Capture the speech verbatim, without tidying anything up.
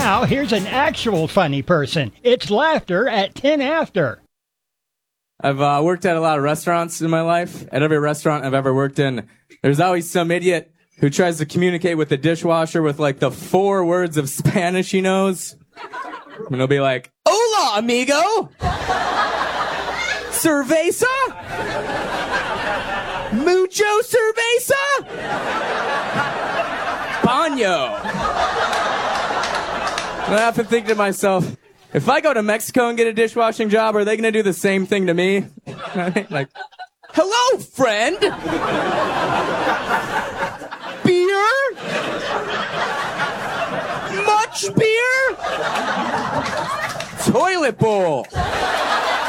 Now, here's an actual funny person. It's laughter at ten after. I've uh, worked at a lot of restaurants in my life. At every restaurant I've ever worked in, there's always some idiot who tries to communicate with the dishwasher with like the four words of Spanish he knows. And he'll be like, "Hola, amigo! Cerveza? Mucho cerveza? Baño." And I have to think to myself, if I go to Mexico and get a dishwashing job, are they going to do the same thing to me? Like, "Hello, friend. Beer? Much beer? Toilet bowl.